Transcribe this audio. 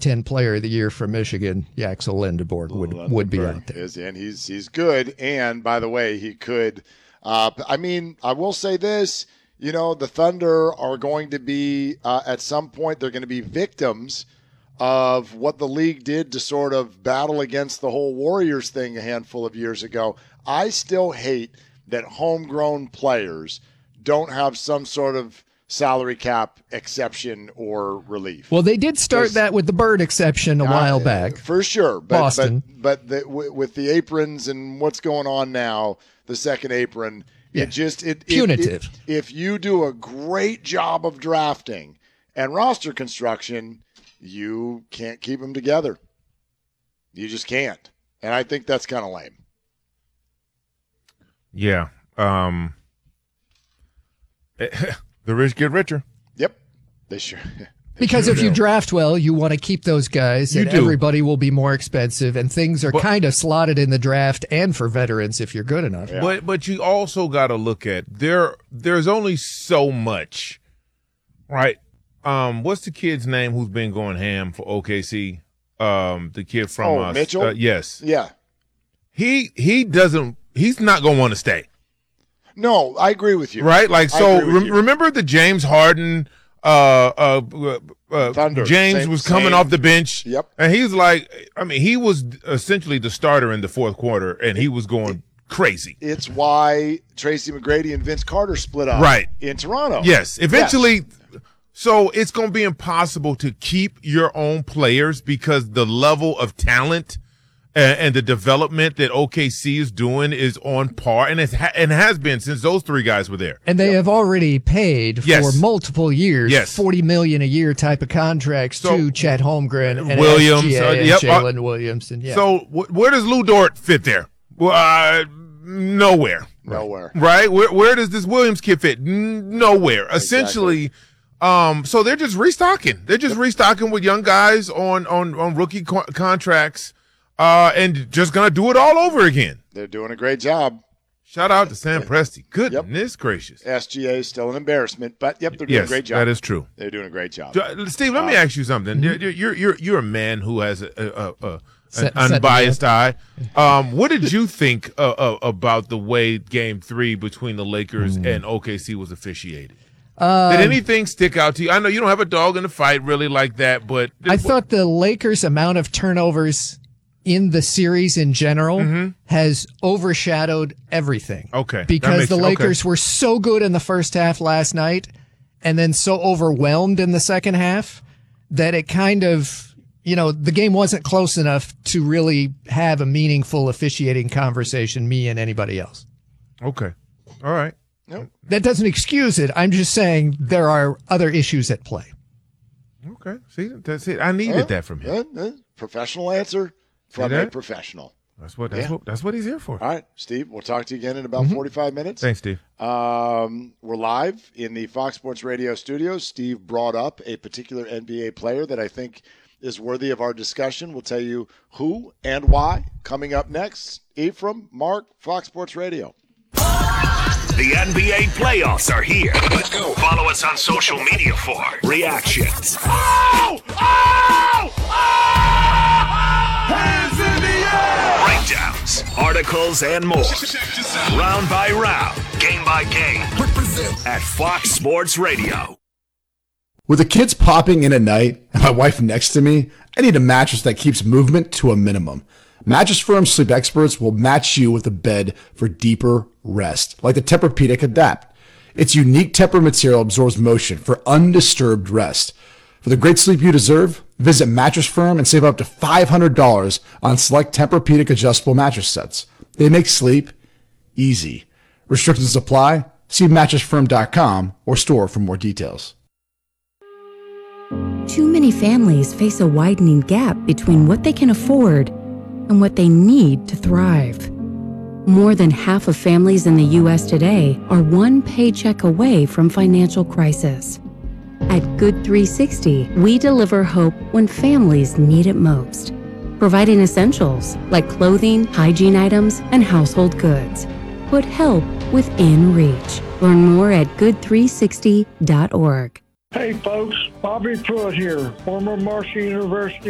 Ten Player of the Year from Michigan, Yaxel Lindeborg, would be out there. And he's good. And by the way, he could. I will say this. The Thunder are going to be at some point. They're going to be victims of what the league did to sort of battle against the whole Warriors thing a handful of years ago. I still hate that homegrown players don't have some sort of salary cap exception or relief. Well, they did start that with the Bird exception a while back. For sure. Boston. But with the aprons and what's going on now, the second apron, punitive. If you do a great job of drafting and roster construction, you can't keep them together. You just can't. And I think that's kind of lame. Yeah. The rich get richer. Yep. They sure. Because if you draft well, you want to keep those guys, and everybody will be more expensive, and things are kind of slotted in the draft and for veterans if you're good enough. Yeah. But you also got to look at there's only so much, right? What's the kid's name who's been going ham for OKC? The kid from Mitchell? Yes. Yeah. He's not going to want to stay. No, I agree with you. Right? Like, so remember the James Harden Thunder. James was coming off the bench. Yep. And he's like, he was essentially the starter in the fourth quarter, and he was going crazy. It's why Tracy McGrady and Vince Carter split up in Toronto. Yes. Eventually, so it's going to be impossible to keep your own players because the level of talent and the development that OKC is doing is on par, and it has been since those three guys were there. And they have already paid for multiple years, $40 million a year type of contracts to Chet Holmgren and Williams, Jalen Williams. And So where does Lou Dort fit there? Nowhere. Nowhere. Right? Where does this Williams kid fit? Nowhere. Essentially. So they're just restocking. They're just restocking with young guys on rookie contracts. And just going to do it all over again. They're doing a great job. Shout out to Sam Presti. Goodness gracious. SGA is still an embarrassment, but they're doing a great job. That is true. They're doing a great job. Steve, let me ask you something. You're a man who has an unbiased eye. What did you think about the way Game 3 between the Lakers and OKC was officiated? Did anything stick out to you? I know you don't have a dog in the fight really like that, but I thought the Lakers' amount of turnovers in the series in general has overshadowed everything. Okay. Because the Lakers were so good in the first half last night and then so overwhelmed in the second half that it kind of, the game wasn't close enough to really have a meaningful officiating conversation, me and anybody else. Okay. All right. Nope. That doesn't excuse it. I'm just saying there are other issues at play. Okay. See, that's it. I needed that from him. Professional answer. From a professional. That's what he's here for. All right, Steve, we'll talk to you again in about 45 minutes. Thanks, Steve. We're live in the Fox Sports Radio studios. Steve brought up a particular NBA player that I think is worthy of our discussion. We'll tell you who and why coming up next. Ephraim, Mark, Fox Sports Radio. The NBA playoffs are here. Let's go. Follow us on social media for reactions. Hands in the air! Breakdowns, articles, and more. Round by round, game by game. At Fox Sports Radio. With the kids popping in at night and my wife next to me, I need a mattress that keeps movement to a minimum. Mattress Firm Sleep Experts will match you with a bed for deeper rest, like the Tempur-Pedic Adapt. Its unique Tempur material absorbs motion for undisturbed rest. For the great sleep you deserve, visit Mattress Firm and save up to $500 on select Tempur-Pedic adjustable mattress sets. They make sleep easy. Restrictions apply. See mattressfirm.com or store for more details. Too many families face a widening gap between what they can afford and what they need to thrive. More than half of families in the U.S. today are one paycheck away from financial crisis. At Good 360, we deliver hope when families need it most, providing essentials like clothing, hygiene items, and household goods. Put help within reach. Learn more at good360.org. Hey folks, Bobby Pruitt here, former Marshall University